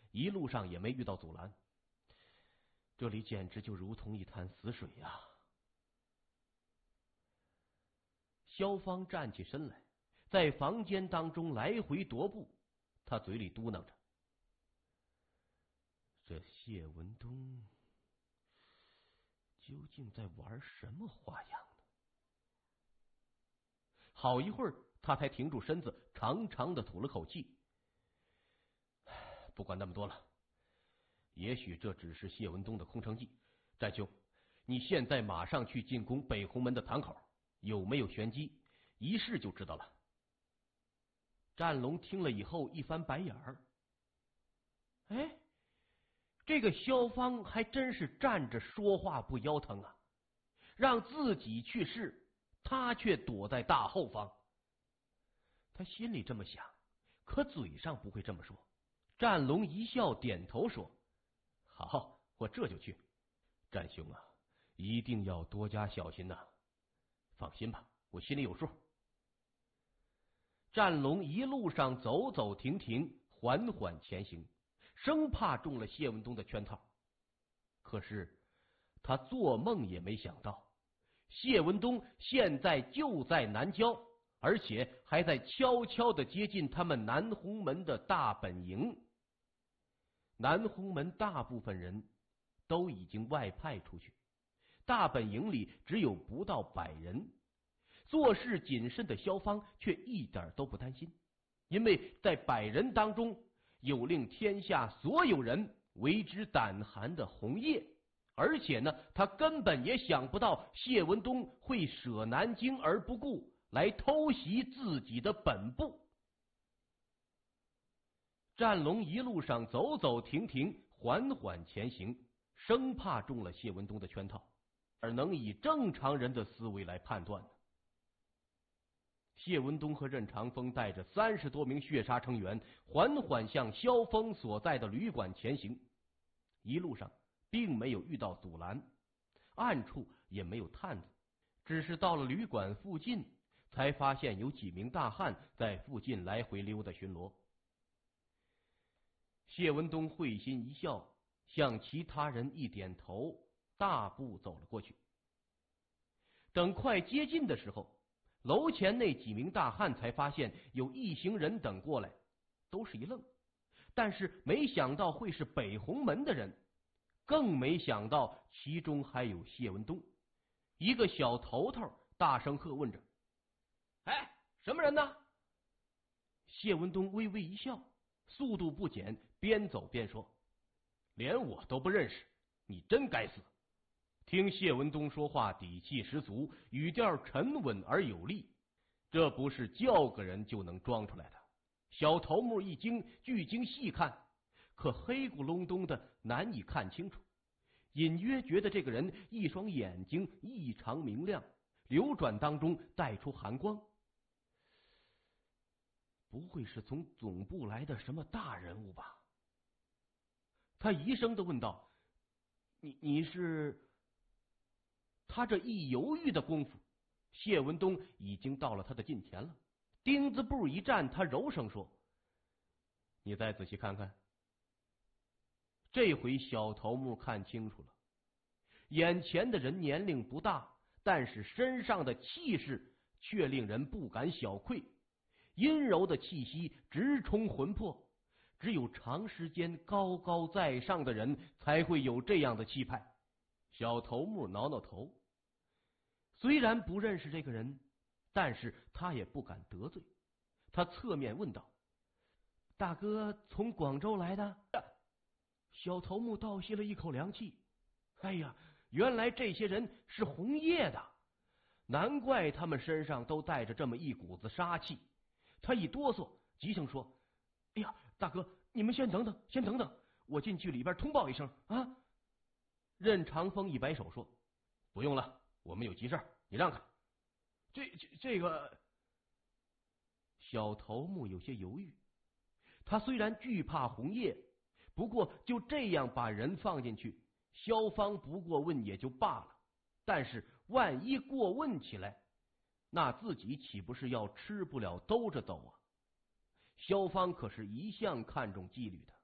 一路上也没遇到阻拦。这里简直就如同一潭死水呀！萧芳站起身来，在房间当中来回踱步，他嘴里嘟囔着：“这谢文东究竟在玩什么花样呢？”好一会儿，他才停住身子，长长的吐了口气。不管那么多了，也许这只是谢文东的空城计。战兄，你现在马上去进攻北红门的堂口，有没有玄机，一试就知道了。战龙听了以后一翻白眼儿，哎，这个萧芳还真是站着说话不腰疼啊，让自己去试，他却躲在大后方。他心里这么想，可嘴上不会这么说。战龙一笑，点头说：“好，我这就去。战兄啊，一定要多加小心呐。放心吧，我心里有数。”战龙一路上走走停停，缓缓前行，生怕中了谢文东的圈套。可是他做梦也没想到，谢文东现在就在南郊，而且还在悄悄地接近他们南红门的大本营。南红门大部分人都已经外派出去，大本营里只有不到100人。做事谨慎的萧芳却一点都不担心，因为在100人当中有令天下所有人为之胆寒的红叶，而且呢，他根本也想不到谢文东会舍南京而不顾，来偷袭自己的本部。战龙一路上走走停停，缓缓前行，生怕中了谢文东的圈套，而能以正常人的思维来判断呢。谢文东和任长风带着30多名血杀成员缓缓向萧峰所在的旅馆前行，一路上并没有遇到阻拦，暗处也没有探子，只是到了旅馆附近，才发现有几名大汉在附近来回溜达巡逻。谢文东会心一笑，向其他人一点头，大步走了过去。等快接近的时候，楼前那几名大汉才发现有一行人等过来，都是一愣，但是没想到会是北红门的人，更没想到其中还有谢文东。一个小头头大声喝问着：“哎，什么人呢？”谢文东微微一笑，速度不减，边走边说：“连我都不认识，你真该死。”听谢文东说话底气十足，语调沉稳而有力，这不是叫个人就能装出来的。小头目一惊，聚精细看，可黑咕隆咚的难以看清楚，隐约觉得这个人一双眼睛异常明亮，流转当中带出寒光。不会是从总部来的什么大人物吧？他疑声的问道：“你是？”他这一犹豫的功夫，谢文东已经到了他的近前了。钉子步一站，他柔声说：“你再仔细看看。”这回小头目看清楚了，眼前的人年龄不大，但是身上的气势却令人不敢小窥，阴柔的气息直冲魂魄，只有长时间高高在上的人才会有这样的气派。小头目挠挠头，虽然不认识这个人，但是他也不敢得罪。他侧面问道：“大哥从广州来的？”小头目倒吸了一口凉气，哎呀，原来这些人是红叶的，难怪他们身上都带着这么一股子杀气。他一哆嗦，急声说：“哎呀，大哥，你们先等等，先等等，我进去里边通报一声啊。”任长风一摆手说：“不用了，我们有急事，你让开。”这个小头目有些犹豫，他虽然惧怕红叶，不过就这样把人放进去，萧芳不过问也就罢了，但是万一过问起来，那自己岂不是要吃不了兜着走啊？萧芳可是一向看重纪律的，